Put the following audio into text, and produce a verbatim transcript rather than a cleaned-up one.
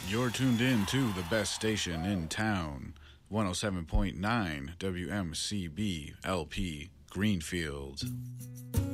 You're tuned in to the best station in town, one oh seven point nine W M C B L P Greenfield.